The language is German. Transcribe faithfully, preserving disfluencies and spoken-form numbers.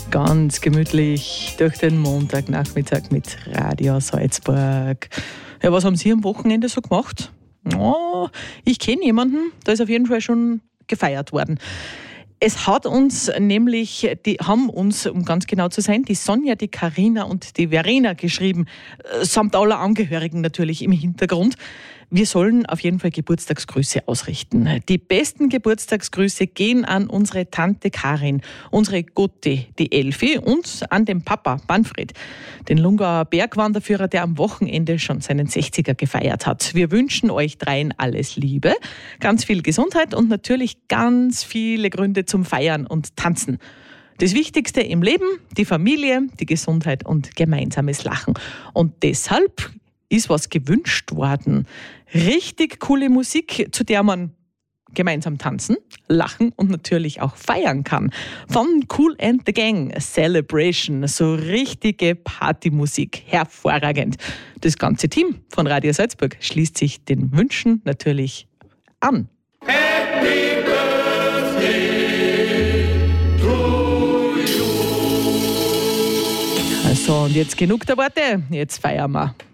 Ganz gemütlich durch den Montagnachmittag mit Radio Salzburg. Ja, was haben Sie am Wochenende so gemacht? Oh, ich kenne jemanden, da ist auf jeden Fall schon gefeiert worden. Es hat uns nämlich, die haben uns, um ganz genau zu sein, die Sonja, die Karina und die Verena geschrieben, samt aller Angehörigen natürlich im Hintergrund. Wir sollen auf jeden Fall Geburtstagsgrüße ausrichten. Die besten Geburtstagsgrüße gehen an unsere Tante Karin, unsere Gotti, die Elfi, und an den Papa, Manfred, den Lungauer Bergwanderführer, der am Wochenende schon seinen sechziger gefeiert hat. Wir wünschen euch dreien alles Liebe, ganz viel Gesundheit und natürlich ganz viele Gründe zum Feiern und Tanzen. Das Wichtigste im Leben, die Familie, die Gesundheit und gemeinsames Lachen. Und deshalb ist was gewünscht worden. Richtig coole Musik, zu der man gemeinsam tanzen, lachen und natürlich auch feiern kann. Von Kool and the Gang, Celebration, so richtige Partymusik, hervorragend. Das ganze Team von Radio Salzburg schließt sich den Wünschen natürlich an. Happy Birthday to you. Also, und jetzt genug der Worte, jetzt feiern wir.